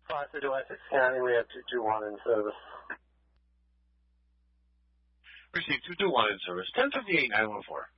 Foster to Essex County, we have 221 in service. Received 221 in service, 1058-914.